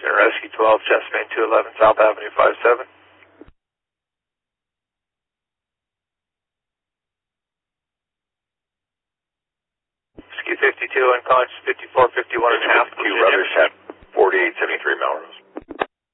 Rescue 12, chest main 211, South Avenue 57. Rescue 52, unconscious 5451 and a half. Q, Rutherford, 4873 Melrose.